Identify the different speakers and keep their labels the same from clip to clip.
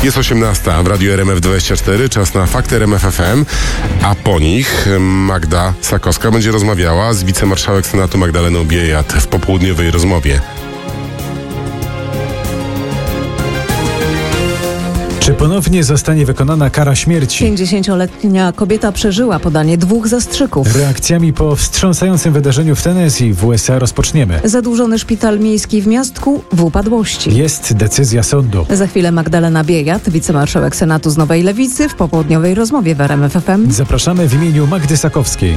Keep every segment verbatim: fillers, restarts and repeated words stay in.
Speaker 1: Jest osiemnasta w Radiu R M F dwadzieścia cztery, czas na Fakty R M F F M, a po nich Magda Sakowska będzie rozmawiała z wicemarszałek Senatu Magdaleną Biejat w popołudniowej rozmowie.
Speaker 2: Czy ponownie zostanie wykonana kara śmierci?
Speaker 3: pięćdziesięcioletnia kobieta przeżyła podanie dwóch zastrzyków.
Speaker 2: Reakcjami po wstrząsającym wydarzeniu w Tennessee w U S A rozpoczniemy.
Speaker 3: Zadłużony szpital miejski w Miastku w upadłości.
Speaker 2: Jest decyzja sądu.
Speaker 3: Za chwilę Magdalena Biejat, wicemarszałek Senatu z Nowej Lewicy w popołudniowej rozmowie w R M F F M.
Speaker 2: Zapraszamy w imieniu Magdy Sakowskiej.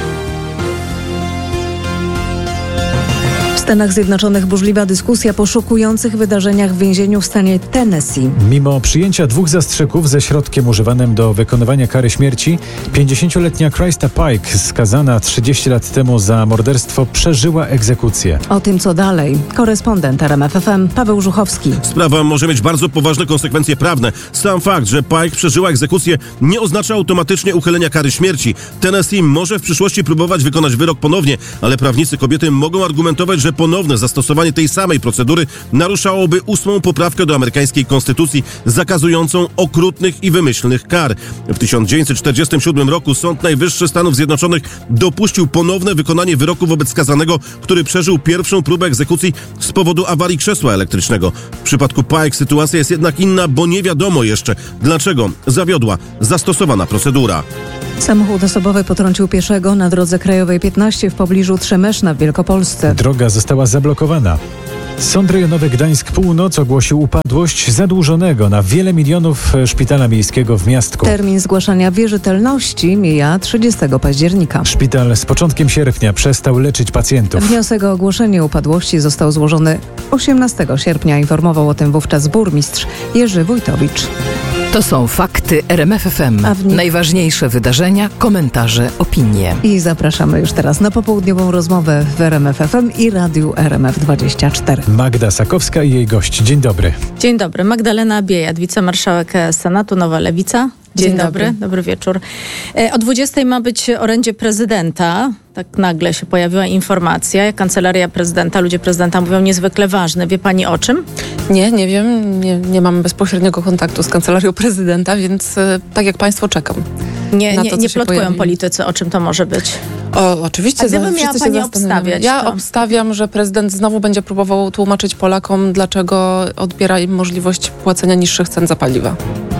Speaker 3: W Stanach Zjednoczonych burzliwa dyskusja po szokujących wydarzeniach w więzieniu w stanie Tennessee.
Speaker 2: Mimo przyjęcia dwóch zastrzyków ze środkiem używanym do wykonywania kary śmierci, pięćdziesięcioletnia Christa Pike, skazana trzydzieści lat temu za morderstwo, przeżyła egzekucję.
Speaker 3: O tym, co dalej, korespondent R M F F M Paweł Żuchowski.
Speaker 4: Sprawa może mieć bardzo poważne konsekwencje prawne. Sam fakt, że Pike przeżyła egzekucję, nie oznacza automatycznie uchylenia kary śmierci. Tennessee może w przyszłości próbować wykonać wyrok ponownie, ale prawnicy kobiety mogą argumentować, że ponowne zastosowanie tej samej procedury naruszałoby ósmą poprawkę do amerykańskiej konstytucji zakazującą okrutnych i wymyślnych kar. W tysiąc dziewięćset czterdziestym siódmym roku Sąd Najwyższy Stanów Zjednoczonych dopuścił ponowne wykonanie wyroku wobec skazanego, który przeżył pierwszą próbę egzekucji z powodu awarii krzesła elektrycznego. W przypadku Pike sytuacja jest jednak inna, bo nie wiadomo jeszcze, dlaczego zawiodła zastosowana procedura.
Speaker 3: Samochód osobowy potrącił pieszego na drodze krajowej piętnaście w pobliżu Trzemeszna w Wielkopolsce.
Speaker 2: Droga została zablokowana. Sąd rejonowy Gdańsk Północ ogłosił upadłość zadłużonego na wiele milionów szpitala miejskiego w Miastku.
Speaker 3: Termin zgłaszania wierzytelności mija trzydziestego października.
Speaker 2: Szpital z początkiem sierpnia przestał leczyć pacjentów.
Speaker 3: Wniosek o ogłoszenie upadłości został złożony osiemnastego sierpnia. Informował o tym wówczas burmistrz Jerzy Wójtowicz.
Speaker 5: To są fakty R M F F M.
Speaker 3: A w nich...
Speaker 5: Najważniejsze wydarzenia, komentarze, opinie.
Speaker 3: I zapraszamy już teraz na popołudniową rozmowę w R M F F M i Radiu R M F dwadzieścia cztery.
Speaker 2: Magda Sakowska i jej gość. Dzień dobry.
Speaker 6: Dzień dobry. Magdalena Biejat, wicemarszałek Senatu, Nowa Lewica. Dzień, Dzień dobry. dobry. Dobry wieczór. O dwudziestej ma być orędzie prezydenta. Tak nagle się pojawiła informacja. Kancelaria prezydenta, ludzie prezydenta mówią niezwykle ważne. Wie pani o czym?
Speaker 7: Nie, nie wiem. Nie, nie mam bezpośredniego kontaktu z kancelarią prezydenta, więc tak jak państwo czekam.
Speaker 6: Nie,
Speaker 7: na
Speaker 6: nie,
Speaker 7: to,
Speaker 6: nie
Speaker 7: się
Speaker 6: plotkują
Speaker 7: pojawi.
Speaker 6: politycy, o czym to może być.
Speaker 7: O, oczywiście.
Speaker 6: A gdyby
Speaker 7: za,
Speaker 6: miała pani obstawiać,
Speaker 7: Ja
Speaker 6: to...
Speaker 7: obstawiam, że prezydent znowu będzie próbował tłumaczyć Polakom, dlaczego odbiera im możliwość płacenia niższych cen za paliwa.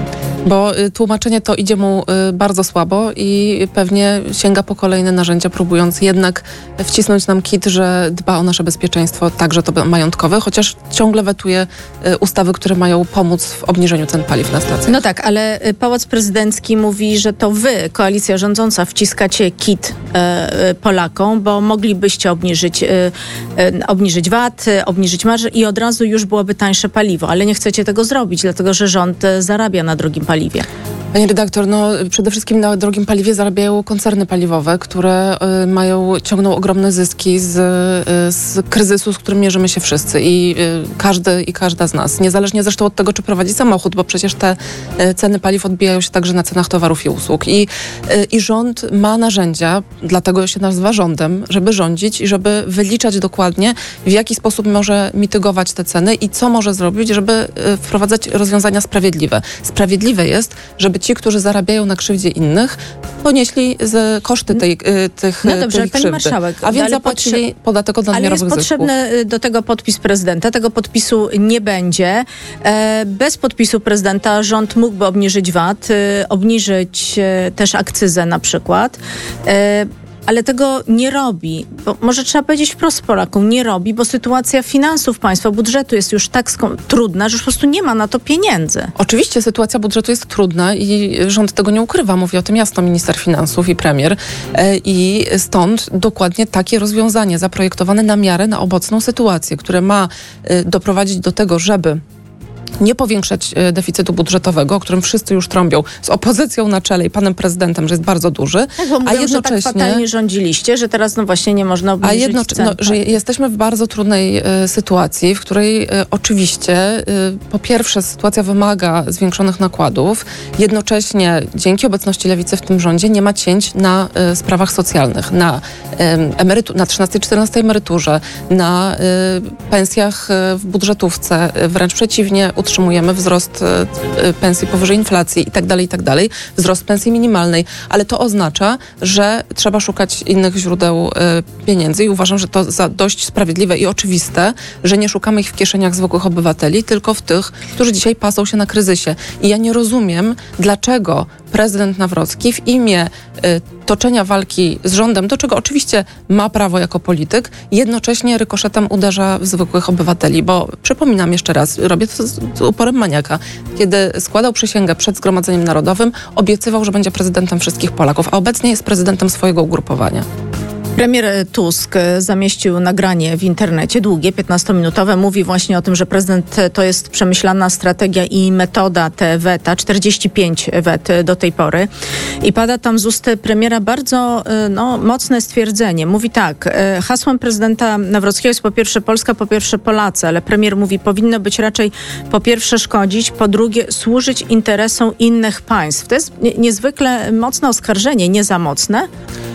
Speaker 7: Bo y, tłumaczenie to idzie mu y, bardzo słabo i pewnie sięga po kolejne narzędzia, próbując jednak wcisnąć nam kit, że dba o nasze bezpieczeństwo, także to majątkowe, chociaż ciągle wetuje y, ustawy, które mają pomóc w obniżeniu cen paliw na stacjach.
Speaker 6: No tak, ale Pałac Prezydencki mówi, że to wy, koalicja rządząca, wciskacie kit y, Polakom, bo moglibyście obniżyć, y, y, obniżyć V A T, obniżyć marże i od razu już byłoby tańsze paliwo, ale nie chcecie tego zrobić, dlatego że rząd y, zarabia na drogim paliwie. Paliwie.
Speaker 7: Pani redaktor, no przede wszystkim na drogim paliwie zarabiają koncerny paliwowe, które y, mają, ciągną ogromne zyski z, y, z kryzysu, z którym mierzymy się wszyscy i y, każdy i każda z nas. Niezależnie zresztą od tego, czy prowadzi samochód, bo przecież te y, ceny paliw odbijają się także na cenach towarów i usług. I, y, i rząd ma narzędzia, dlatego się nazywa rządem, żeby rządzić i żeby wyliczać dokładnie, w jaki sposób może mitygować te ceny i co może zrobić, żeby y, wprowadzać rozwiązania sprawiedliwe. Sprawiedliwe jest, żeby ci, którzy zarabiają na krzywdzie innych, ponieśli z koszty tej, tych,
Speaker 6: no dobrze,
Speaker 7: tej
Speaker 6: pani
Speaker 7: krzywdy.
Speaker 6: marszałek,
Speaker 7: A więc zapłacili potrze- podatek od nadmiarowych zysków.
Speaker 6: Ale jest potrzebny do tego podpis prezydenta. Tego podpisu nie będzie. E, bez podpisu prezydenta rząd mógłby obniżyć V A T, e, obniżyć e, też akcyzę na przykład. E, ale tego nie robi, bo może trzeba powiedzieć wprost Polakom, nie robi, bo sytuacja finansów państwa, budżetu jest już tak skom- trudna, że już po prostu nie ma na to pieniędzy.
Speaker 7: Oczywiście sytuacja budżetu jest trudna i rząd tego nie ukrywa. Mówi o tym jasno minister finansów i premier. E, I stąd dokładnie takie rozwiązanie zaprojektowane na miarę na obecną sytuację, które ma e, doprowadzić do tego, żeby nie powiększać deficytu budżetowego, o którym wszyscy już trąbią, z opozycją na czele i panem prezydentem, że jest bardzo duży,
Speaker 6: tak, bo mówią,
Speaker 7: a jednocześnie...
Speaker 6: że tak fatalnie rządziliście, że teraz no właśnie nie można obniżyć
Speaker 7: A jednocześnie,
Speaker 6: cen.
Speaker 7: no, że jesteśmy w bardzo trudnej y, sytuacji, w której y, oczywiście y, po pierwsze sytuacja wymaga zwiększonych nakładów, jednocześnie dzięki obecności lewicy w tym rządzie nie ma cięć na y, sprawach socjalnych, na, y, emerytu- na trzynastej, czternastej emeryturze, na y, pensjach y, w budżetówce, y, wręcz przeciwnie, podtrzymujemy wzrost y, pensji powyżej inflacji i tak dalej, i tak dalej, wzrost pensji minimalnej, ale to oznacza, że trzeba szukać innych źródeł y, pieniędzy i uważam, że to za dość sprawiedliwe i oczywiste, że nie szukamy ich w kieszeniach zwykłych obywateli, tylko w tych, którzy dzisiaj pasą się na kryzysie. I ja nie rozumiem, dlaczego prezydent Nawrocki w imię y, toczenia walki z rządem, do czego oczywiście ma prawo jako polityk, jednocześnie rykoszetem uderza w zwykłych obywateli, bo przypominam jeszcze raz, robię to z, z uporem maniaka, kiedy składał przysięgę przed Zgromadzeniem Narodowym, obiecywał, że będzie prezydentem wszystkich Polaków, a obecnie jest prezydentem swojego ugrupowania.
Speaker 6: Premier Tusk zamieścił nagranie w internecie, długie, piętnastominutowe. Mówi właśnie o tym, że prezydent to jest przemyślana strategia i metoda te weta, czterdzieści pięć wet do tej pory. I pada tam z ust premiera bardzo no, mocne stwierdzenie. Mówi tak, hasłem prezydenta Nawrockiego jest po pierwsze Polska, po pierwsze Polacy, ale premier mówi, powinno być raczej po pierwsze szkodzić, po drugie służyć interesom innych państw. To jest niezwykle mocne oskarżenie, nie za mocne?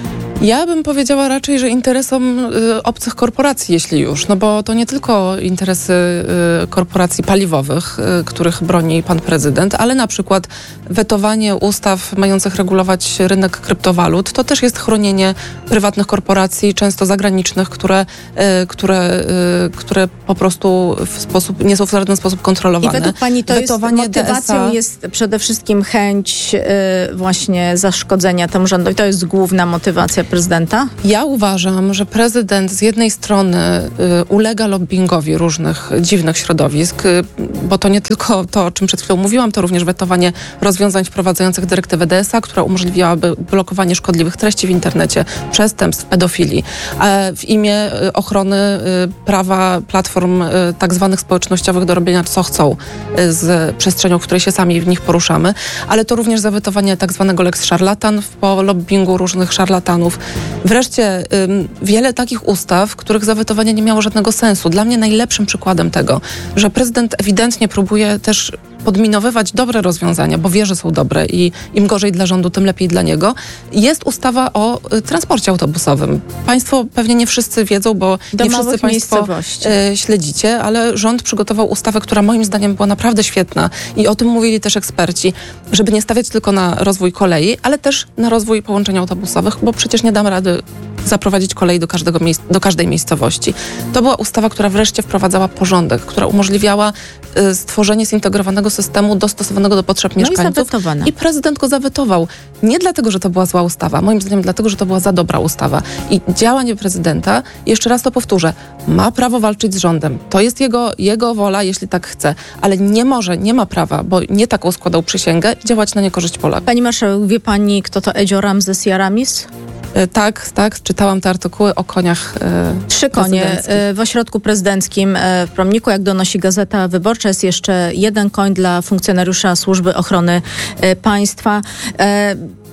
Speaker 7: Ja bym powiedziała raczej, że interesom y, obcych korporacji, jeśli już, no bo to nie tylko interesy y, korporacji paliwowych, y, których broni pan prezydent, ale na przykład wetowanie ustaw mających regulować rynek kryptowalut, to też jest chronienie prywatnych korporacji, często zagranicznych, które, y, które, y, które po prostu w sposób, nie są w żaden sposób kontrolowane.
Speaker 6: I według pani to
Speaker 7: wetowanie
Speaker 6: jest, motywacją
Speaker 7: D S A
Speaker 6: jest przede wszystkim chęć y, właśnie zaszkodzenia temu rządowi. To jest główna motywacja prezydenta?
Speaker 7: Ja uważam, że prezydent z jednej strony y, ulega lobbingowi różnych dziwnych środowisk, y, bo to nie tylko to, o czym przed chwilą mówiłam, to również wetowanie rozwiązań wprowadzających dyrektywę D S A, która umożliwiałaby blokowanie szkodliwych treści w internecie, przestępstw, pedofilii, a w imię y, ochrony y, prawa platform y, tak zwanych społecznościowych do robienia co chcą y, z przestrzenią, w której się sami w nich poruszamy, ale to również zawetowanie tak zwanego lex szarlatan po lobbingu różnych szarlatanów. Wreszcie ym, wiele takich ustaw, których zawetowanie nie miało żadnego sensu. Dla mnie najlepszym przykładem tego, że prezydent ewidentnie próbuje też podminowywać dobre rozwiązania, bo wie, że są dobre i im gorzej dla rządu, tym lepiej dla niego, jest ustawa o y, transporcie autobusowym. Państwo pewnie nie wszyscy wiedzą, bo nie wszyscy Państwo y, śledzicie, ale rząd przygotował ustawę, która moim zdaniem była naprawdę świetna i o tym mówili też eksperci, żeby nie stawiać tylko na rozwój kolei, ale też na rozwój połączeń autobusowych, bo przecież nie dam rady zaprowadzić kolei do, każdego miejsc, do każdej miejscowości. To była ustawa, która wreszcie wprowadzała porządek, która umożliwiała y, stworzenie zintegrowanego systemu dostosowanego do potrzeb
Speaker 6: no
Speaker 7: mieszkańców.
Speaker 6: I,
Speaker 7: I prezydent go zawetował. Nie dlatego, że to była zła ustawa, moim zdaniem dlatego, że to była za dobra ustawa. I działanie prezydenta, jeszcze raz to powtórzę, ma prawo walczyć z rządem. To jest jego, jego wola, jeśli tak chce, ale nie może, nie ma prawa, bo nie taką składał przysięgę, działać na niekorzyść Polaków.
Speaker 6: Pani marszałek, wie pani, kto to Edzio Ramzes i Aramis?
Speaker 7: Tak, tak, czytałam te artykuły o koniach e,
Speaker 6: Trzy konie e, w ośrodku prezydenckim e, w Promniku, jak donosi Gazeta Wyborcza, jest jeszcze jeden koń dla funkcjonariusza Służby Ochrony e, Państwa. E,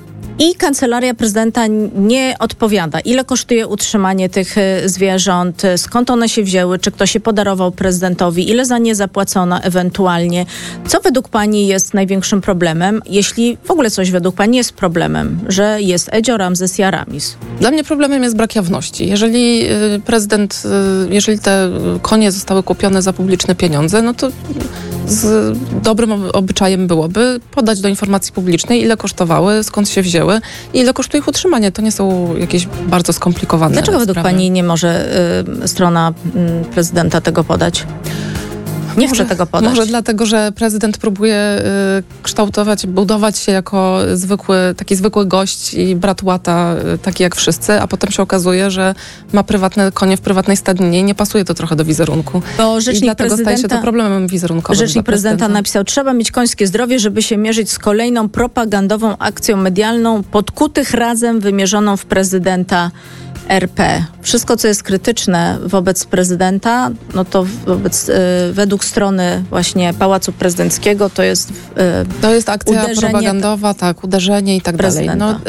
Speaker 6: I Kancelaria Prezydenta nie odpowiada, ile kosztuje utrzymanie tych zwierząt, skąd one się wzięły, czy ktoś je podarował prezydentowi, ile za nie zapłacono ewentualnie. Co według pani jest największym problemem, jeśli w ogóle coś według pani jest problemem, że jest Edzio Ramzes i Aramis?
Speaker 7: Dla mnie problemem jest brak jawności. Jeżeli y, prezydent, y, jeżeli te konie zostały kupione za publiczne pieniądze, no to z dobrym obyczajem byłoby podać do informacji publicznej, ile kosztowały, skąd się wzięły i ile kosztuje ich utrzymanie. To nie są jakieś bardzo skomplikowane
Speaker 6: Dlaczego
Speaker 7: sprawy.
Speaker 6: według pani nie może y, strona y, prezydenta tego podać? Nie
Speaker 7: może,
Speaker 6: chce tego podać.
Speaker 7: Może dlatego, że prezydent próbuje y, kształtować, budować się jako zwykły, taki zwykły gość i brat łata, y, taki jak wszyscy, a potem się okazuje, że ma prywatne konie w prywatnej stadninie i nie pasuje to trochę do wizerunku.
Speaker 6: Bo rzecznik
Speaker 7: I dlatego staje się to problemem wizerunkowym.
Speaker 6: Rzecznik prezydenta napisał, trzeba mieć końskie zdrowie, żeby się mierzyć z kolejną propagandową akcją medialną podkutych razem wymierzoną w prezydenta R P. Wszystko, co jest krytyczne wobec prezydenta, no to wobec, y, według strony właśnie Pałacu Prezydenckiego to jest y,
Speaker 7: To jest akcja propagandowa, tak, uderzenie i tak dalej. No, y,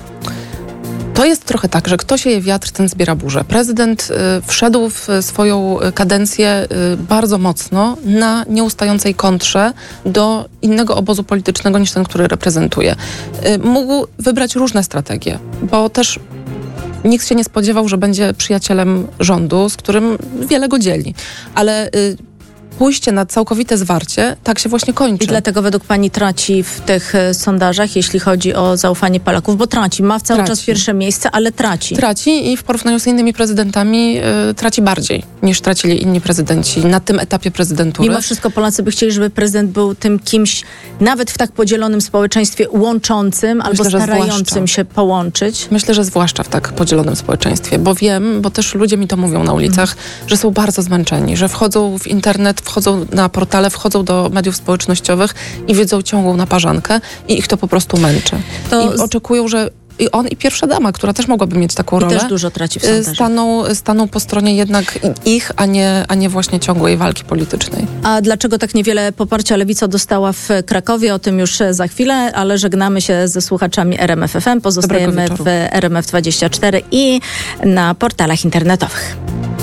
Speaker 7: to jest trochę tak, że kto sieje wiatr, ten zbiera burzę. Prezydent y, wszedł w swoją kadencję y, bardzo mocno na nieustającej kontrze do innego obozu politycznego niż ten, który reprezentuje. Y, mógł wybrać różne strategie, bo też nikt się nie spodziewał, że będzie przyjacielem rządu, z którym wiele go dzieli. Ale y, pójście na całkowite zwarcie tak się właśnie kończy.
Speaker 6: I dlatego według pani traci w tych e, sondażach, jeśli chodzi o zaufanie Polaków, bo traci. Ma cały
Speaker 7: Traci.
Speaker 6: czas pierwsze miejsce, ale traci.
Speaker 7: Traci i w porównaniu z innymi prezydentami y, traci bardziej niż tracili inni prezydenci na tym etapie prezydentury.
Speaker 6: Mimo wszystko Polacy by chcieli, żeby prezydent był tym kimś, nawet w tak podzielonym społeczeństwie, łączącym albo
Speaker 7: Myślę, że
Speaker 6: starającym
Speaker 7: zwłaszcza.
Speaker 6: się połączyć.
Speaker 7: Myślę, że zwłaszcza w tak podzielonym społeczeństwie, bo wiem, bo też ludzie mi to mówią na ulicach, mm. że są bardzo zmęczeni, że wchodzą w internet, wchodzą na portale, wchodzą do mediów społecznościowych i widzą ciągłą naparzankę i ich to po prostu męczy.
Speaker 6: To
Speaker 7: I
Speaker 6: z...
Speaker 7: oczekują, że i on i pierwsza dama, która też mogłaby mieć taką
Speaker 6: I
Speaker 7: rolę,
Speaker 6: też dużo traci w
Speaker 7: y,
Speaker 6: sondażach.
Speaker 7: staną, staną po stronie jednak ich, a nie, a nie właśnie ciągłej walki politycznej.
Speaker 6: A dlaczego tak niewiele poparcia Lewica dostała w Krakowie? O tym już za chwilę, ale żegnamy się ze słuchaczami R M F F M. Pozostajemy w R M F dwadzieścia cztery i na portalach internetowych.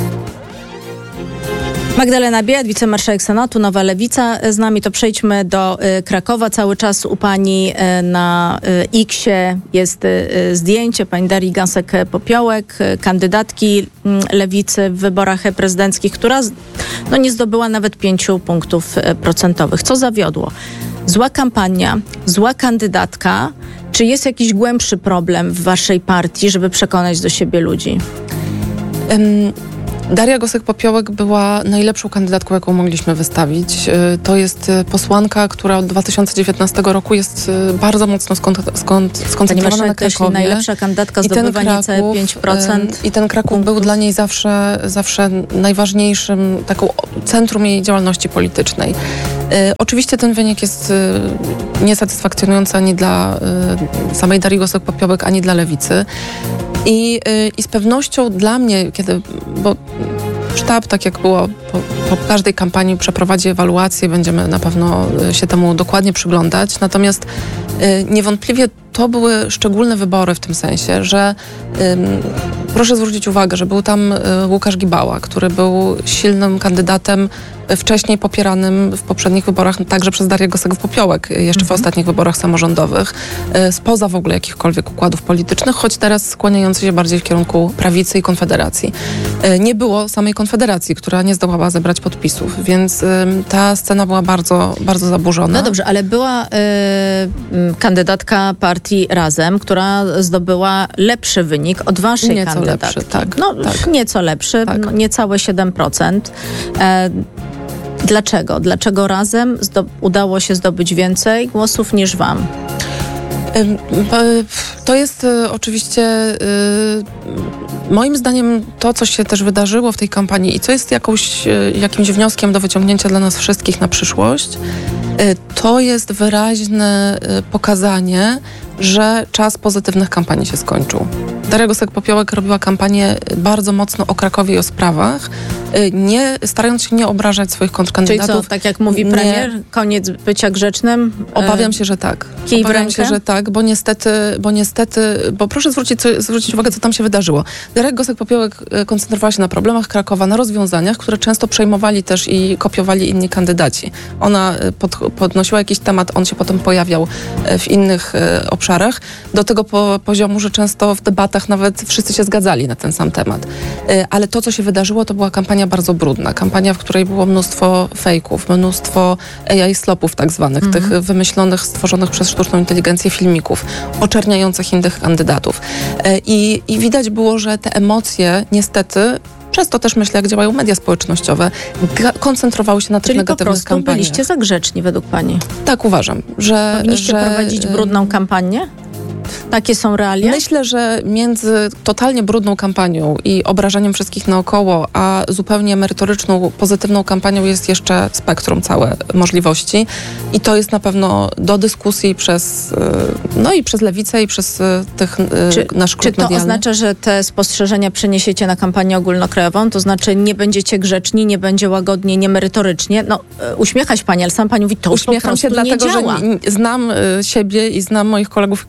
Speaker 6: Magdalena Biejat, wicemarszałek Senatu, Nowa Lewica. Z nami to przejdźmy do y, Krakowa. Cały czas u pani y, na y, X-ie jest y, zdjęcie pani Darii Gąsek-Popiołek, y, kandydatki y, Lewicy w wyborach prezydenckich, która z, no, nie zdobyła nawet pięciu punktów y, procentowych. Co zawiodło? Zła kampania, zła kandydatka. Czy jest jakiś głębszy problem w waszej partii, żeby przekonać do siebie ludzi?
Speaker 7: Um. Daria Gosek-Popiołek była najlepszą kandydatką, jaką mogliśmy wystawić. To jest posłanka, która od dwa tysiące dziewiętnastego roku jest bardzo mocno skont, skont, skoncentrowana na Krakowie.
Speaker 6: Najlepsza kandydatka zdobywa niecałe pięć procent.
Speaker 7: I ten Kraków punktów. Był dla niej zawsze, zawsze najważniejszym, taką centrum jej działalności politycznej. Oczywiście ten wynik jest niesatysfakcjonujący ani dla samej Darii Gosek-Popiołek, ani dla Lewicy. I, I z pewnością dla mnie, kiedy, bo sztab, tak jak było po, po każdej kampanii, przeprowadzi ewaluację, będziemy na pewno się temu dokładnie przyglądać. Natomiast y, niewątpliwie to były szczególne wybory w tym sensie, że y, proszę zwrócić uwagę, że był tam y, Łukasz Gibała, który był silnym kandydatem, wcześniej popieranym w poprzednich wyborach także przez Darię Gosek-Popiołek, jeszcze mhm. w ostatnich wyborach samorządowych, spoza w ogóle jakichkolwiek układów politycznych, choć teraz skłaniający się bardziej w kierunku prawicy i Konfederacji. Nie było samej Konfederacji, która nie zdołała zebrać podpisów, więc ta scena była bardzo, bardzo zaburzona.
Speaker 6: No dobrze, ale była y, kandydatka partii Razem, która zdobyła lepszy wynik od waszej
Speaker 7: nieco
Speaker 6: kandydatki.
Speaker 7: Lepszy, tak,
Speaker 6: no
Speaker 7: tak.
Speaker 6: nieco lepszy,
Speaker 7: tak. no,
Speaker 6: niecałe siedem procent. E, Dlaczego? Dlaczego Razem zdo- udało się zdobyć więcej głosów niż wam?
Speaker 7: To jest oczywiście moim zdaniem to, co się też wydarzyło w tej kampanii i co jest jakąś, jakimś wnioskiem do wyciągnięcia dla nas wszystkich na przyszłość, to jest wyraźne pokazanie, że czas pozytywnych kampanii się skończył. Daria Gosek-Popiołek robiła kampanię bardzo mocno o Krakowie i o sprawach, nie, starając się nie obrażać swoich kontrkandydatów.
Speaker 6: Czyli co, tak jak mówi premier, nie, koniec bycia grzecznym?
Speaker 7: Obawiam się, że tak.
Speaker 6: Kij
Speaker 7: Obawiam
Speaker 6: w rękę?
Speaker 7: się, że tak, bo niestety, bo niestety, bo proszę zwrócić, co, zwrócić uwagę, co tam się wydarzyło. Daria Gosek-Popiołek koncentrowała się na problemach Krakowa, na rozwiązaniach, które często przejmowali też i kopiowali inni kandydaci. Ona pod, podnosiła jakiś temat, on się potem pojawiał w innych obszarach, do tego po, poziomu, że często w debatach nawet wszyscy się zgadzali na ten sam temat. Ale to, co się wydarzyło, to była kampania bardzo brudna. Kampania, w której było mnóstwo fejków, mnóstwo A I slopów tak zwanych, mm-hmm. tych wymyślonych, stworzonych przez sztuczną inteligencję filmików, oczerniających innych kandydatów. I, i widać było, że te emocje niestety, przez to też myślę, jak działają media społecznościowe, ga- koncentrowały się na tych
Speaker 6: Czyli
Speaker 7: negatywnych
Speaker 6: po prostu
Speaker 7: kampaniach.
Speaker 6: byliście za grzeczni według pani?
Speaker 7: Tak uważam, że...
Speaker 6: Powinniście
Speaker 7: że,
Speaker 6: prowadzić brudną kampanię? Takie są realia?
Speaker 7: Myślę, że między totalnie brudną kampanią i obrażaniem wszystkich naokoło, a zupełnie merytoryczną, pozytywną kampanią jest jeszcze spektrum całe możliwości. I to jest na pewno do dyskusji przez, no i przez Lewicę i przez tych
Speaker 6: czy,
Speaker 7: nasz klub
Speaker 6: Czy to
Speaker 7: medialny.
Speaker 6: oznacza, że te spostrzeżenia przeniesiecie na kampanię ogólnokrajową? To znaczy nie będziecie grzeczni, nie będzie łagodnie, nie merytorycznie? No, uśmiecha się pani, ale sam pani mówi, to
Speaker 7: Uśmiecham
Speaker 6: po
Speaker 7: się
Speaker 6: prostu
Speaker 7: dlatego,
Speaker 6: nie działa.
Speaker 7: że znam siebie i znam moich kolegów i koleżanki z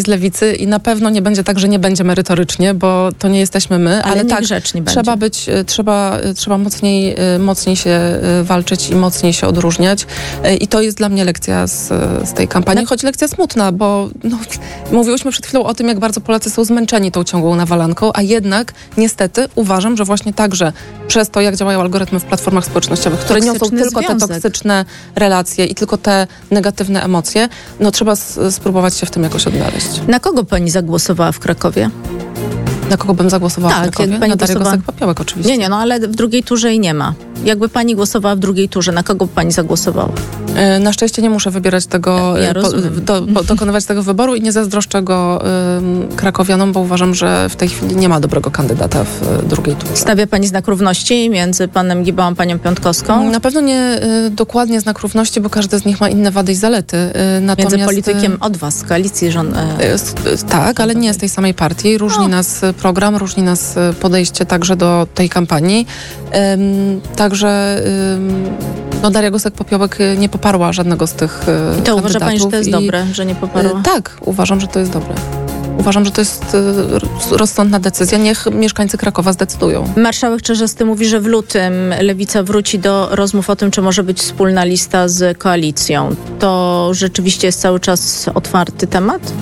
Speaker 7: Lewicy i na pewno nie będzie tak, że nie będzie merytorycznie, bo to nie jesteśmy my,
Speaker 6: Ale
Speaker 7: ale tak,
Speaker 6: niegrzeczni
Speaker 7: trzeba
Speaker 6: będzie.
Speaker 7: być, y, trzeba, y, trzeba mocniej, y, mocniej się y, walczyć i mocniej się odróżniać y, i to jest dla mnie lekcja z, z tej kampanii,
Speaker 6: Na-
Speaker 7: choć lekcja smutna, bo no, mówiłyśmy przed chwilą o tym, jak bardzo Polacy są zmęczeni tą ciągłą nawalanką, a jednak niestety uważam, że właśnie także przez to, jak działają algorytmy w platformach społecznościowych, które niosą
Speaker 6: Toksyczny
Speaker 7: tylko te
Speaker 6: związek.
Speaker 7: toksyczne relacje i tylko te negatywne emocje, no trzeba s- spróbować się w tym jakoś odnaleźć.
Speaker 6: Na kogo pani zagłosowała w Krakowie?
Speaker 7: Na kogo bym zagłosowała
Speaker 6: Tak,
Speaker 7: w Krakowie?
Speaker 6: jak pani
Speaker 7: Na Darię
Speaker 6: głosowała-
Speaker 7: Gosek-Popiołek oczywiście.
Speaker 6: Nie, nie, no ale w drugiej turze jej nie ma. Jakby pani głosowała w drugiej turze, na kogo by pani zagłosowała?
Speaker 7: E, Na szczęście nie muszę wybierać tego,
Speaker 6: Ja
Speaker 7: e, po,
Speaker 6: rozumiem.
Speaker 7: do, po, dokonywać tego wyboru i nie zazdroszczę go ym, krakowianom, bo uważam, że w tej chwili nie ma dobrego kandydata w e, drugiej turze.
Speaker 6: Stawia pani znak równości między panem Gibą a panią Piątkowską?
Speaker 7: Na pewno nie y, dokładnie znak równości, bo każdy z nich ma inne wady i zalety. Y, natomiast,
Speaker 6: Między politykiem od was, z koalicji rząd...
Speaker 7: y, s- y, tak, ale nie z tej samej partii. Różni
Speaker 6: No.
Speaker 7: nas y, program, różni nas y, podejście także do tej kampanii. Ym, także ym, no Daria Gosek-Popiołek y, nie poparła żadnego z tych y,
Speaker 6: I to uważa pani, że to
Speaker 7: kandydatów
Speaker 6: jest
Speaker 7: i-
Speaker 6: dobre, że nie poparła?
Speaker 7: Y, Tak, uważam, że to jest dobre. Uważam, że to jest y, rozsądna decyzja. Niech mieszkańcy Krakowa zdecydują.
Speaker 6: Marszałek Czerzasty mówi, że w lutym Lewica wróci do rozmów o tym, czy może być wspólna lista z koalicją. To rzeczywiście jest cały czas otwarty temat?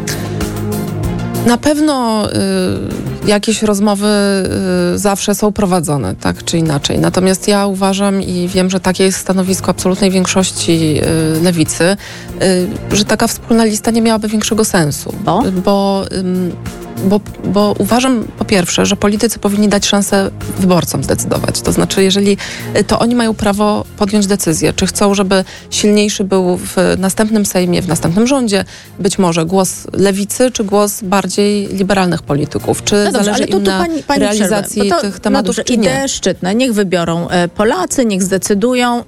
Speaker 7: Na pewno y, jakieś rozmowy y, zawsze są prowadzone, tak czy inaczej. Natomiast ja uważam i wiem, że takie jest stanowisko absolutnej większości y, lewicy, y, że taka wspólna lista nie miałaby większego sensu.
Speaker 6: Bo?
Speaker 7: Bo, ym, bo, bo uważam po pierwsze, że politycy powinni dać szansę wyborcom zdecydować. To znaczy, jeżeli y, to oni mają prawo podjąć decyzję, czy chcą, żeby silniejszy był w następnym Sejmie, w następnym rządzie, być może głos lewicy, czy głos bardziej liberalnych polityków, czy
Speaker 6: No dobrze,
Speaker 7: zależy
Speaker 6: ale to
Speaker 7: im
Speaker 6: tu
Speaker 7: na
Speaker 6: pani, pani
Speaker 7: realizacji
Speaker 6: przerwę, bo to,
Speaker 7: tych tematów,
Speaker 6: no dobrze,
Speaker 7: czy nie.
Speaker 6: idee szczytne, niech wybiorą e, Polacy, niech zdecydują.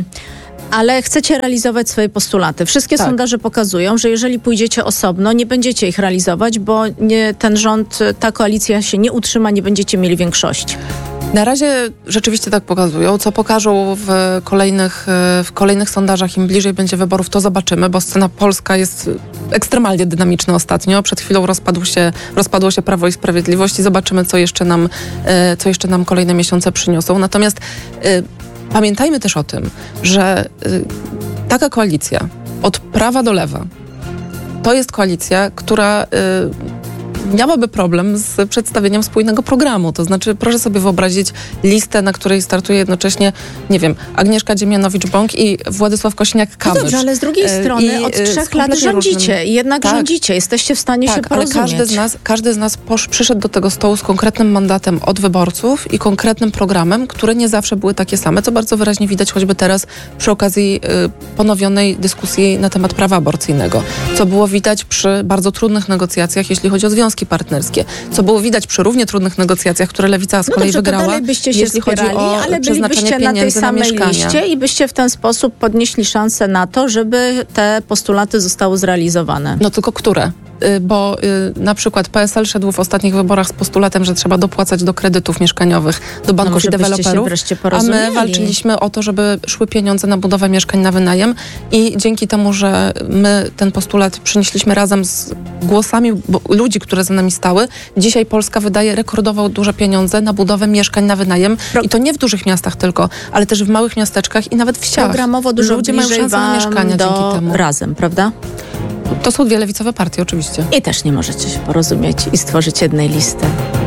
Speaker 6: Ale chcecie realizować swoje postulaty. Wszystkie
Speaker 7: Tak.
Speaker 6: sondaże pokazują, że jeżeli pójdziecie osobno, nie będziecie ich realizować, bo nie, ten rząd, ta koalicja się nie utrzyma, nie będziecie mieli większości.
Speaker 7: Na razie rzeczywiście tak pokazują. Co pokażą w kolejnych, w kolejnych sondażach, im bliżej będzie wyborów, to zobaczymy, bo scena polska jest ekstremalnie dynamiczna ostatnio. Przed chwilą rozpadł się, rozpadło się Prawo i Sprawiedliwość i zobaczymy, co jeszcze nam, e, co jeszcze nam kolejne miesiące przyniosą. Natomiast e, pamiętajmy też o tym, że e, taka koalicja od prawa do lewa to jest koalicja, która y, miałaby problem z przedstawieniem spójnego programu. To znaczy, proszę sobie wyobrazić listę, na której startuje jednocześnie, nie wiem, Agnieszka Dziemianowicz-Bąk i Władysław
Speaker 6: No
Speaker 7: Kosiniak-Kamysz.
Speaker 6: dobrze, ale z drugiej
Speaker 7: E,
Speaker 6: strony
Speaker 7: i,
Speaker 6: od
Speaker 7: e, z
Speaker 6: trzech lat
Speaker 7: kompletnie
Speaker 6: rządzicie
Speaker 7: różnym-
Speaker 6: i jednak
Speaker 7: Tak.
Speaker 6: rządzicie. Jesteście w stanie się
Speaker 7: Tak, ale
Speaker 6: porozumieć.
Speaker 7: każdy z nas, każdy z nas posz, przyszedł do tego stołu z konkretnym mandatem od wyborców i konkretnym programem, które nie zawsze były takie same, co bardzo wyraźnie widać choćby teraz przy okazji y, ponowionej dyskusji na temat prawa aborcyjnego, co było widać przy bardzo trudnych negocjacjach, jeśli chodzi o związki partnerskie, co było widać przy równie trudnych negocjacjach, które Lewica z
Speaker 6: No
Speaker 7: kolei
Speaker 6: dobrze, to
Speaker 7: wygrała,
Speaker 6: dalej byście się
Speaker 7: jeśli chodzi
Speaker 6: spierali,
Speaker 7: o
Speaker 6: ale
Speaker 7: przeznaczenie
Speaker 6: bylibyście na tej
Speaker 7: pieniędzy na
Speaker 6: samej
Speaker 7: mieszkania.
Speaker 6: liście i byście w ten sposób podnieśli szansę na to, żeby te postulaty zostały zrealizowane.
Speaker 7: No tylko które? Y, Bo y, na przykład P S L szedł w ostatnich wyborach z postulatem, że trzeba dopłacać do kredytów mieszkaniowych, do
Speaker 6: No
Speaker 7: banków
Speaker 6: może
Speaker 7: i
Speaker 6: byście się
Speaker 7: deweloperów,
Speaker 6: wreszcie
Speaker 7: a
Speaker 6: porozumieli.
Speaker 7: my walczyliśmy o to, żeby szły pieniądze na budowę mieszkań na wynajem i dzięki temu, że my ten postulat przynieśliśmy razem z głosami bo, ludzi, które za nami stały, dzisiaj Polska wydaje rekordowo duże pieniądze na budowę mieszkań na wynajem
Speaker 6: Pro-
Speaker 7: i to nie w dużych miastach tylko, ale też w małych miasteczkach i nawet w wsiach.
Speaker 6: Programowo dużo
Speaker 7: Ludzie mają
Speaker 6: bliżej
Speaker 7: szansę na
Speaker 6: wam
Speaker 7: mieszkania
Speaker 6: do
Speaker 7: dzięki temu.
Speaker 6: Razem, prawda?
Speaker 7: To są dwie lewicowe partie oczywiście.
Speaker 6: I też nie możecie się porozumieć i stworzyć jednej listy.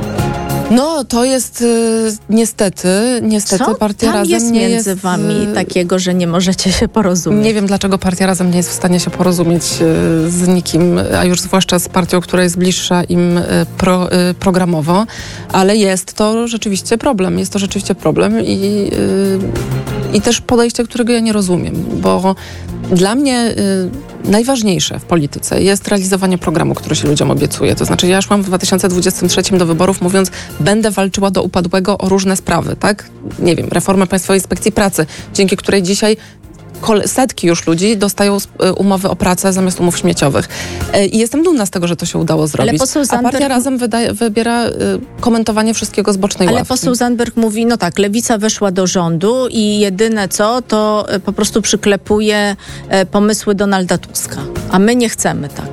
Speaker 7: No, to jest y, niestety, niestety
Speaker 6: Co
Speaker 7: partia
Speaker 6: tam
Speaker 7: Razem
Speaker 6: jest
Speaker 7: nie
Speaker 6: między
Speaker 7: jest...
Speaker 6: wami
Speaker 7: y,
Speaker 6: takiego, że nie możecie się porozumieć?
Speaker 7: Nie wiem, dlaczego partia Razem nie jest w stanie się porozumieć y, z nikim, a już zwłaszcza z partią, która jest bliższa im y, pro, y, programowo, ale jest to rzeczywiście problem. Jest to rzeczywiście problem i, y, i też podejście, którego ja nie rozumiem, bo dla mnie y, najważniejsze w polityce jest realizowanie programu, który się ludziom obiecuje. To znaczy ja szłam w dwa tysiące dwudziestym trzecim do wyborów mówiąc, będę walczyła do upadłego o różne sprawy, tak? Nie wiem, reformę Państwowej Inspekcji Pracy, dzięki której dzisiaj kole- setki już ludzi dostają y, umowy o pracę zamiast umów śmieciowych. Y, I jestem dumna z tego, że to się udało zrobić.
Speaker 6: poseł
Speaker 7: A partia
Speaker 6: Zandberg-
Speaker 7: Razem wydaje, wybiera y, komentowanie wszystkiego z bocznej
Speaker 6: Ale
Speaker 7: ławki.
Speaker 6: poseł Zandberg mówi, no tak, Lewica weszła do rządu i jedyne co, to e, po prostu przyklepuje e, pomysły Donalda Tuska. A my nie chcemy tak.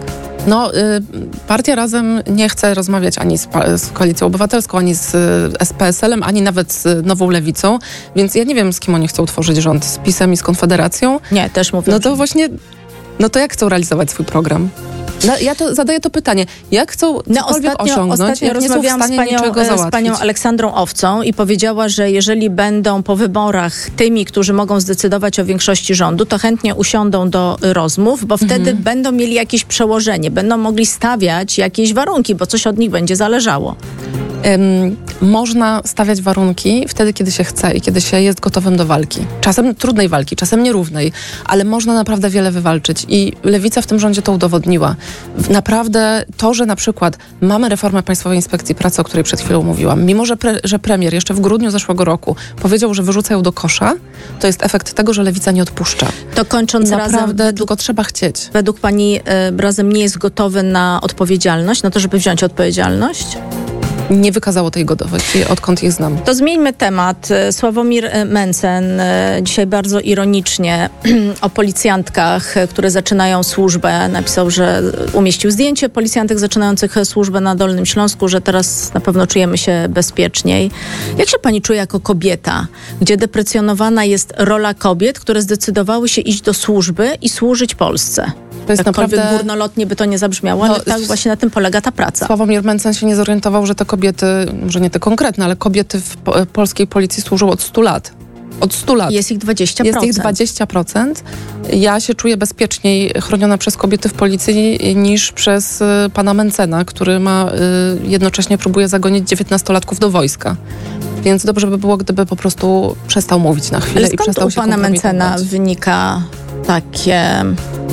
Speaker 7: No, y, partia Razem nie chce rozmawiać ani z, z Koalicją Obywatelską, ani z, z P S L-em, ani nawet z Nową Lewicą, więc ja nie wiem, z kim oni chcą tworzyć rząd, z PiS-em i z Konfederacją.
Speaker 6: Nie, też mówię.
Speaker 7: No to właśnie, no to jak chcą realizować swój program? No, ja to zadaję to pytanie. Jak chcą
Speaker 6: No,
Speaker 7: cokolwiek
Speaker 6: ostatnio,
Speaker 7: osiągnąć,
Speaker 6: ostatnio
Speaker 7: jak nie są w
Speaker 6: rozmawiałam z
Speaker 7: stanie
Speaker 6: panią,
Speaker 7: niczego
Speaker 6: z
Speaker 7: załatwić?
Speaker 6: panią Aleksandrą Owcą i powiedziała, że jeżeli będą po wyborach tymi, którzy mogą zdecydować o większości rządu, to chętnie usiądą do rozmów, bo wtedy
Speaker 7: Mhm.
Speaker 6: będą mieli jakieś przełożenie, będą mogli stawiać jakieś warunki, bo coś od nich będzie zależało.
Speaker 7: Ym, można stawiać warunki wtedy, kiedy się chce i kiedy się jest gotowym do walki. Czasem trudnej walki, czasem nierównej, ale można naprawdę wiele wywalczyć i Lewica w tym rządzie to udowodniła. Naprawdę to, że na przykład mamy reformę Państwowej Inspekcji Pracy, o której przed chwilą mówiłam, mimo że, pre, że premier jeszcze w grudniu zeszłego roku powiedział, że wyrzuca ją do kosza, to jest efekt tego, że Lewica nie odpuszcza.
Speaker 6: To kończąc
Speaker 7: Naprawdę,
Speaker 6: razem, według,
Speaker 7: tylko trzeba chcieć.
Speaker 6: według pani y, Razem nie jest gotowy na odpowiedzialność, na to, żeby wziąć odpowiedzialność?
Speaker 7: Nie wykazało tej gotowości, odkąd ich znam.
Speaker 6: To zmieńmy temat. Sławomir Mencen dzisiaj bardzo ironicznie o policjantkach, które zaczynają służbę. Napisał, że umieścił zdjęcie policjantek zaczynających służbę na Dolnym Śląsku, że teraz na pewno czujemy się bezpieczniej. Jak się pani czuje jako kobieta, gdzie deprecjonowana jest rola kobiet, które zdecydowały się iść do służby i służyć Polsce?
Speaker 7: To jest
Speaker 6: Jakkolwiek
Speaker 7: naprawdę...
Speaker 6: górnolotnie by to nie zabrzmiało,
Speaker 7: No,
Speaker 6: ale tak właśnie na tym polega ta praca.
Speaker 7: Sławomir Mencen się nie zorientował, że te kobiety, może nie te konkretne, ale kobiety w po, polskiej policji służą od stu lat. Od stu lat.
Speaker 6: Jest ich dwadzieścia procent.
Speaker 7: Jest ich dwadzieścia procent. Ja się czuję bezpieczniej chroniona przez kobiety w policji niż przez y, pana Mencena, który ma y, jednocześnie próbuje zagonić dziewiętnastolatków do wojska. Więc dobrze by było, gdyby po prostu przestał mówić na chwilę
Speaker 6: Ale
Speaker 7: i
Speaker 6: skąd
Speaker 7: przestał
Speaker 6: u
Speaker 7: się
Speaker 6: pana Mencena
Speaker 7: kompromitować.
Speaker 6: wynika takie...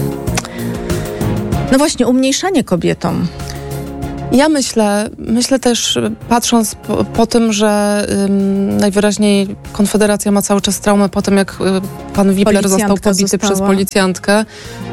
Speaker 6: No właśnie, umniejszanie kobietom.
Speaker 7: Ja myślę, myślę też, patrząc po, po tym, że ym, najwyraźniej Konfederacja ma cały czas traumę po tym, jak y, pan Wipler został
Speaker 6: Policjantka
Speaker 7: pobity
Speaker 6: została.
Speaker 7: przez policjantkę,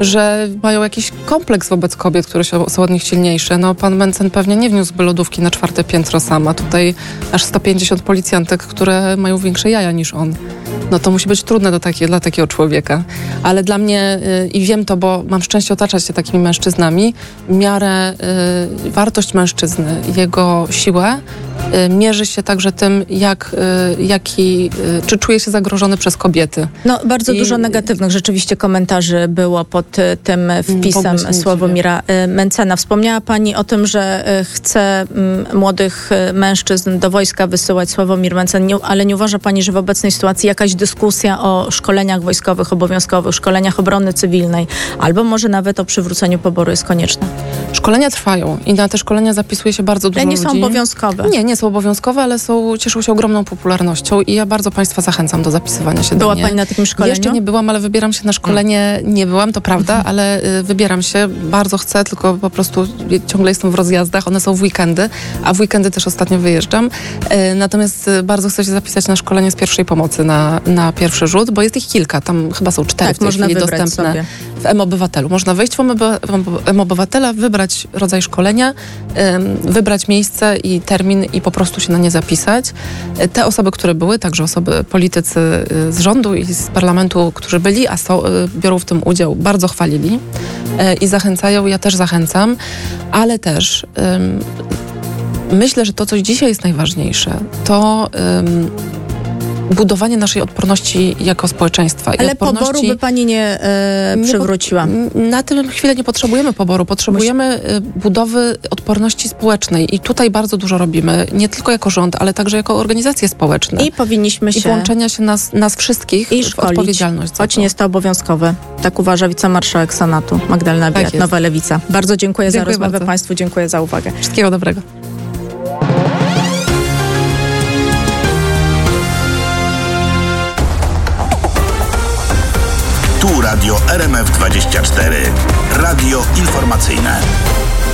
Speaker 7: że mają jakiś kompleks wobec kobiet, które się, są od nich silniejsze. No, pan Mencen pewnie nie wniósłby lodówki na czwarte piętro sama. Tutaj aż sto pięćdziesiąt policjantek, które mają większe jaja niż on. No to musi być trudne do takie, dla takiego człowieka. Ale dla mnie, y, i wiem to, bo mam szczęście otaczać się takimi mężczyznami, miarę y, wartość mężczyzny, jego siłę y, mierzy się także tym, jak, y, jaki, y, czy czuje się zagrożony przez kobiety.
Speaker 6: No bardzo
Speaker 7: I-
Speaker 6: dużo negatywnych rzeczywiście komentarzy było pod y, tym wpisem
Speaker 7: w ogóle się nie
Speaker 6: Sławomira y, Mencena. Wspomniała pani o tym, że y, chce y, młodych y, mężczyzn do wojska wysyłać Sławomir Mencen, nie, ale nie uważa pani, że w obecnej sytuacji jakaś dyskusja o szkoleniach wojskowych, obowiązkowych, szkoleniach obrony cywilnej, albo może nawet o przywróceniu poboru jest konieczna?
Speaker 7: Szkolenia trwają i na te szkolenia zapisuje się bardzo dużo
Speaker 6: Ale nie
Speaker 7: ludzi.
Speaker 6: są obowiązkowe.
Speaker 7: Nie, nie są obowiązkowe, ale są, cieszą się ogromną popularnością i ja bardzo Państwa zachęcam do zapisywania się
Speaker 6: Była
Speaker 7: do mnie.
Speaker 6: pani na takim szkoleniu?
Speaker 7: Jeszcze nie byłam, ale wybieram się na szkolenie. Nie byłam, to prawda, ale y, wybieram się. Bardzo chcę, tylko po prostu y, ciągle jestem w rozjazdach. One są w weekendy, a w weekendy też ostatnio wyjeżdżam. Y, natomiast y, bardzo chcę się zapisać na szkolenie z pierwszej pomocy na, na pierwszy rzut, bo jest ich kilka. Tam chyba są cztery
Speaker 6: Tak,
Speaker 7: w tej
Speaker 6: można
Speaker 7: chwili
Speaker 6: wybrać
Speaker 7: dostępne
Speaker 6: sobie.
Speaker 7: w M-Obywatelu. Można wejść w M-Obywatela, wybrać rodzaj szkolenia, ym, wybrać miejsce i termin i po prostu się na nie zapisać. Y, Te osoby, które były, także osoby, politycy y, z rządu i z parlamentu, którzy byli, a są, y, biorą w tym udział, bardzo chwalili y, i zachęcają. Ja też zachęcam, ale też ym, myślę, że to, co dzisiaj jest najważniejsze, to ym, budowanie naszej odporności jako społeczeństwa. I
Speaker 6: Ale
Speaker 7: odporności...
Speaker 6: poboru by pani nie e,
Speaker 7: Nie
Speaker 6: przywróciła.
Speaker 7: po- Na tę chwilę nie potrzebujemy poboru. Potrzebujemy y, budowy odporności społecznej i tutaj bardzo dużo robimy. Nie tylko jako rząd, ale także jako organizacje społeczne.
Speaker 6: I powinniśmy
Speaker 7: I
Speaker 6: się...
Speaker 7: włączenia się nas, nas wszystkich
Speaker 6: I
Speaker 7: w
Speaker 6: szkolić,
Speaker 7: odpowiedzialność za
Speaker 6: choć
Speaker 7: to.
Speaker 6: nie jest to obowiązkowe. Tak uważa wicemarszałek Senatu Magdalena Biejat,
Speaker 7: jest.
Speaker 6: Nowa Lewica. Bardzo dziękuję,
Speaker 7: Dziękuję
Speaker 6: za rozmowę
Speaker 7: bardzo.
Speaker 6: Państwu, dziękuję za uwagę.
Speaker 7: Wszystkiego dobrego.
Speaker 8: Tu Radio R M F dwadzieścia cztery. Radio informacyjne.